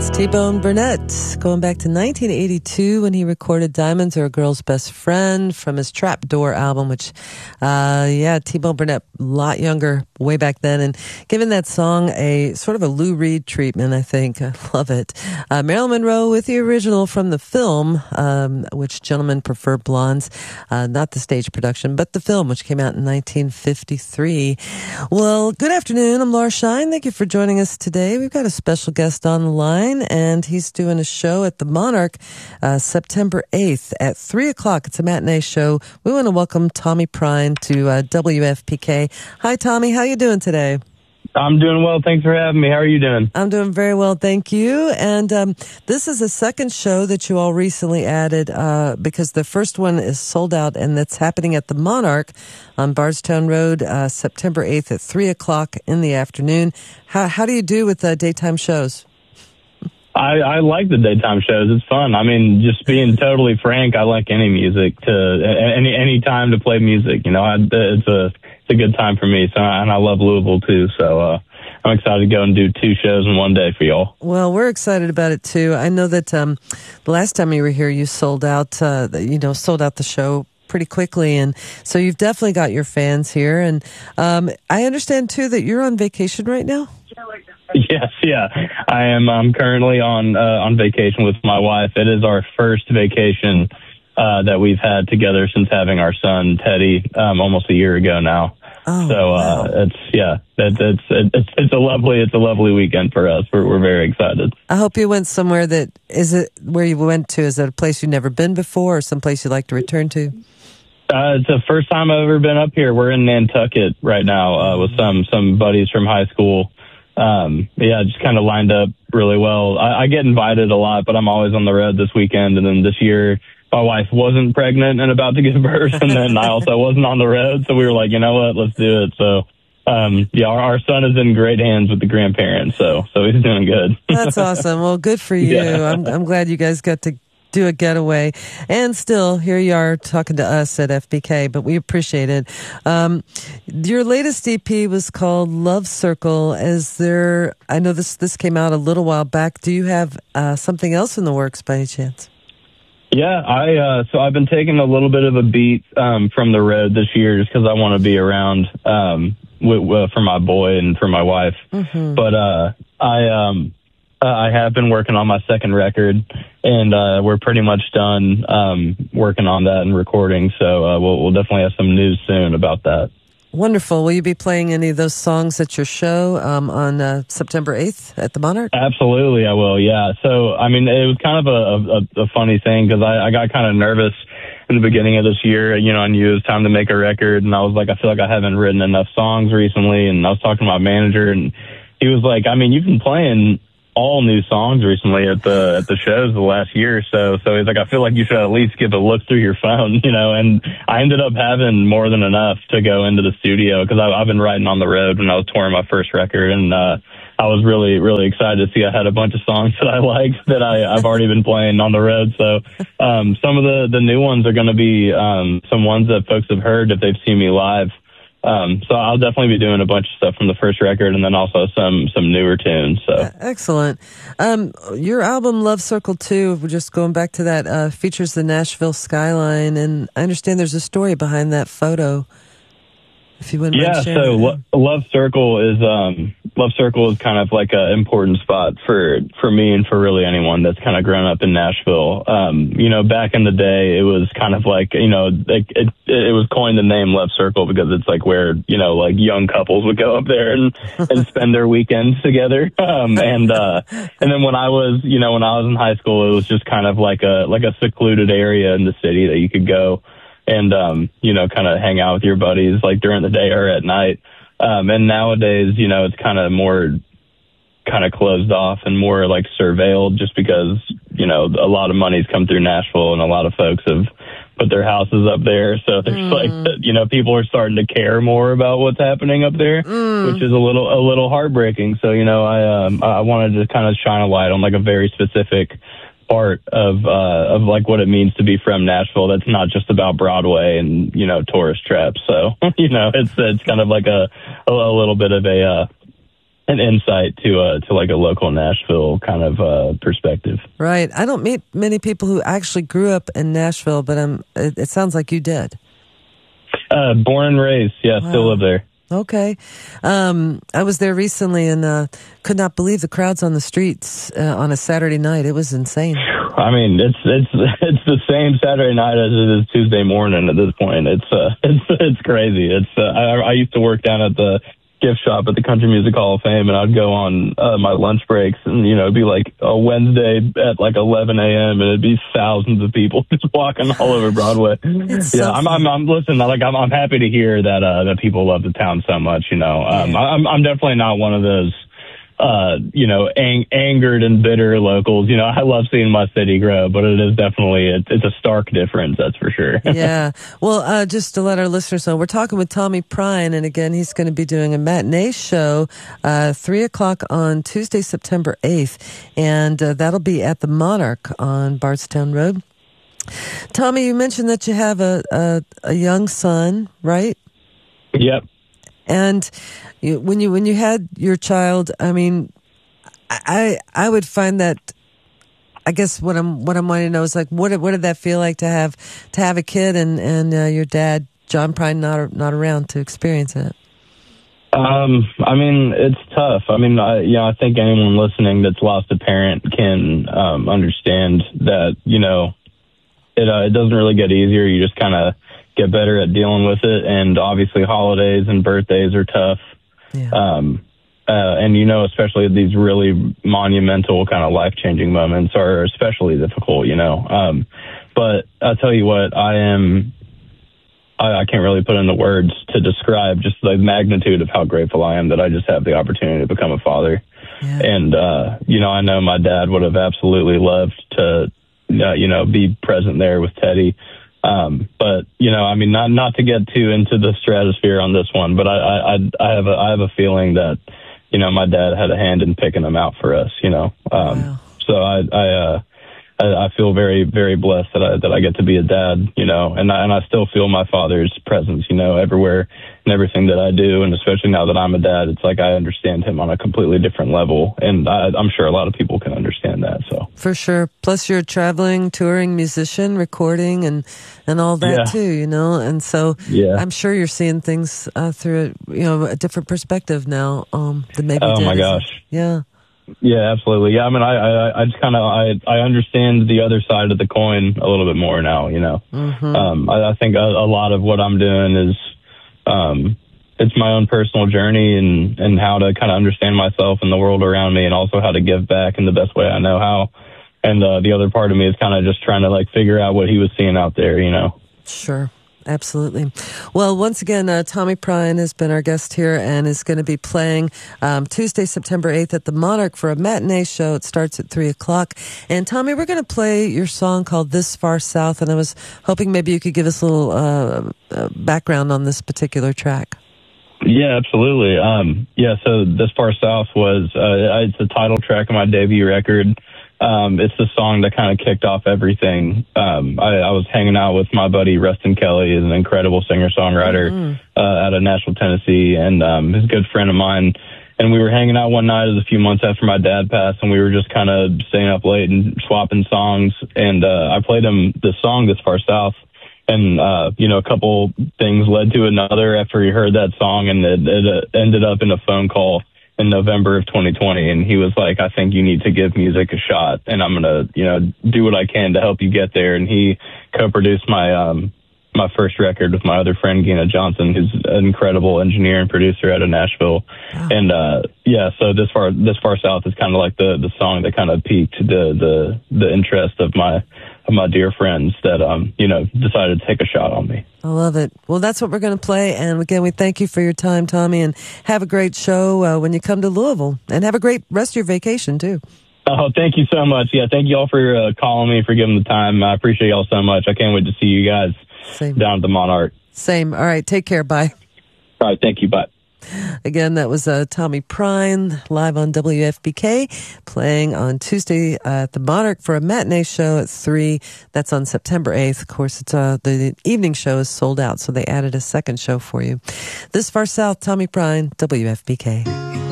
T-Bone Burnett, going back to 1982 when he recorded Diamonds Are a Girl's Best Friend from his Trapdoor album, which, T-Bone Burnett, a lot younger way back then, and giving that song a sort of a Lou Reed treatment, I think. I love it. Marilyn Monroe with the original from the film, which Gentlemen Prefer Blondes, not the stage production, but the film, which came out in 1953. Well, good afternoon. I'm Laura Shine. Thank you for joining us today. We've got a special guest on the line, and he's doing a show at the Monarch September 8th at 3 o'clock. It's a matinee show. We want to welcome Tommy Prine to WFPK. Hi, Tommy. How you doing today? I'm doing well. Thanks for having me. How are you doing? I'm doing very well, thank you. And this is a second show that you all recently added because the first one is sold out, and that's happening at the Monarch on Bardstown Road, September 8th at 3 o'clock in the afternoon. How do you do with daytime shows? I like the daytime shows. It's fun. I mean, just being totally frank, I like any music any time to play music. You know, it's a good time for me. So, and I love Louisville too. So, I'm excited to go and do 2 shows in one day for y'all. Well, we're excited about it too. I know that, the last time you were here, you sold out the show pretty quickly. And so you've definitely got your fans here. And, I understand too that you're on vacation right now. Yes, yeah, I am. I'm currently on vacation with my wife. It is our first vacation that we've had together since having our son Teddy almost a year ago now. Oh, so wow. It's a lovely weekend for us. We're very excited. I hope you went somewhere where you went to? Is it a place you've never been before, or some place you'd like to return to? It's the first time I've ever been up here. We're in Nantucket right now with some buddies from high school. Just kind of lined up really well. I get invited a lot, but I'm always on the road this weekend. And then this year, my wife wasn't pregnant and about to give birth, and then I also wasn't on the road. So we were like, you know what, let's do it. So, our son is in great hands with the grandparents. So he's doing good. That's awesome. Well, good for you. Yeah. I'm glad you guys got to do a getaway, and still here you are talking to us at FBK, but we appreciate it. Your latest EP was called Love Circle. I know this came out a little while back. Do you have something else in the works by any chance? Yeah, so I've been taking a little bit of a beat from the road this year just because I want to be around for my boy and for my wife. Mm-hmm. But I have been working on my second record, and we're pretty much done working on that and recording. So we'll definitely have some news soon about that. Wonderful. Will you be playing any of those songs at your show on September 8th at the Monarch? Absolutely, I will, yeah. So, I mean, it was kind of a funny thing because I got kind of nervous in the beginning of this year. You know, I knew it was time to make a record, and I was like, I feel like I haven't written enough songs recently. And I was talking to my manager, and he was like, I mean, you've been playing all new songs recently at the shows the last year. So he's like, I feel like you should at least give a look through your phone, you know, and I ended up having more than enough to go into the studio because I've been writing on the road when I was touring my first record. And, I was really, really excited to see I had a bunch of songs that I liked that I've already been playing on the road. So, some of the new ones are going to be, some ones that folks have heard if they've seen me live. So I'll definitely be doing a bunch of stuff from the first record and then also some newer tunes. So excellent. Your album Love Circle 2, we're just going back to that, features the Nashville skyline, and I understand there's a story behind that photo. If you wouldn't mind sharing. So Love Circle is kind of like an important spot for me and for really anyone that's kind of grown up in Nashville. You know, back in the day, it was kind of like, you know, it was coined the name Love Circle because it's like where, you know, like young couples would go up there and spend their weekends together. And then when I was in high school, it was just kind of like a secluded area in the city that you could go and, you know, kind of hang out with your buddies like during the day or at night. And nowadays, you know, it's kind of more kind of closed off and more like surveilled just because, you know, a lot of money's come through Nashville and a lot of folks have put their houses up there. So there's like, you know, people are starting to care more about what's happening up there, which is a little heartbreaking. So, you know, I wanted to kind of shine a light on like a very specific part of like what it means to be from Nashville. That's not just about Broadway and, you know, tourist traps. So, you know, it's kind of like a little bit of an insight to like a local Nashville kind of perspective. Right. I don't meet many people who actually grew up in Nashville, but it sounds like you did. Born and raised, yeah, Wow. Still live there. Okay. I was there recently and could not believe the crowds on the streets on a Saturday night. It was insane. I mean, it's the same Saturday night as it is Tuesday morning at this point. It's crazy. I used to work down at the gift shop at the Country Music Hall of Fame, and I'd go on my lunch breaks, and it'd be like a Wednesday at like 11 a.m. and it'd be thousands of people just walking all over Broadway. I'm happy to hear that people love the town so much. I'm definitely not one of those angered and bitter locals. I love seeing my city grow, but it is definitely, it's a stark difference, that's for sure. Yeah. Well, just to let our listeners know, we're talking with Tommy Prine, and again, he's going to be doing a matinee show, 3:00 on Tuesday, September 8th, and that'll be at the Monarch on Bardstown Road. Tommy, you mentioned that you have a young son, right? Yep. And when you had your child, I mean, I would find that, I guess what I'm wanting to know is like, what did that feel like to have a kid and your dad, John Prine, not around to experience it? I mean, it's tough. I mean, I think anyone listening that's lost a parent can understand that, it doesn't really get easier. You just kind of get better at dealing with it. And obviously holidays and birthdays are tough. Yeah. And, especially these really monumental kind of life-changing moments are especially difficult, but I'll tell you what, I can't really put into words to describe just the magnitude of how grateful I am that I just have the opportunity to become a father. Yeah. And, I know my dad would have absolutely loved to, be present there with Teddy. But I mean, not to get too into the stratosphere on this one, but I have a feeling that, my dad had a hand in picking him out for us, Wow. So I feel very, very blessed that I get to be a dad, and I still feel my father's presence, everywhere and everything that I do. And especially now that I'm a dad, it's like I understand him on a completely different level. And I'm sure a lot of people can understand that. So for sure. Plus you're a traveling, touring musician, recording and all that too, and so I'm sure you're seeing things through, a different perspective now, than maybe. Oh my gosh. Yeah. Yeah, absolutely. Yeah, I mean, I just kind of, I understand the other side of the coin a little bit more now, Mm-hmm. I think a lot of what I'm doing is, it's my own personal journey and how to kind of understand myself and the world around me, and also how to give back in the best way I know how. And the other part of me is kind of just trying to figure out what he was seeing out there, Sure. Absolutely. Well, once again, Tommy Prine has been our guest here and is going to be playing Tuesday, September 8th at the Monarch for a matinee show. It starts at 3:00. And Tommy, we're going to play your song called This Far South, and I was hoping maybe you could give us a little background on this particular track. Yeah, absolutely. So This Far South was it's the title track of my debut record. It's the song that kind of kicked off everything. I was hanging out with my buddy Rustin Kelly, who's an incredible singer-songwriter out of Nashville, Tennessee, and he's a good friend of mine. And we were hanging out one night. It was a few months after my dad passed, and we were just kind of staying up late and swapping songs. And I played him this song, This Far South. And, a couple things led to another after he heard that song, and it ended up in a phone call in November of 2020, and he was like, I think you need to give music a shot, and I'm going to, do what I can to help you get there. And he co-produced my first record with my other friend, Gina Johnson, who's an incredible engineer and producer out of Nashville. Wow. And, so This Far South is kind of like the song that kind of piqued the interest of my dear friends that, decided to take a shot on me. I love it. Well, that's what we're going to play. And again, we thank you for your time, Tommy, and have a great show when you come to Louisville, and have a great rest of your vacation too. Oh, thank you so much. Yeah. Thank you all for calling me, for giving the time. I appreciate y'all so much. I can't wait to see you guys down at the Monarch. Same. All right. Take care. Bye. All right. Thank you. Bye. Again, that was Tommy Prine live on WFBK, playing on Tuesday at the Monarch for a matinee show at 3. That's on September 8th. Of course, it's the evening show is sold out, so they added a second show for you. This Far South, Tommy Prine, WFBK.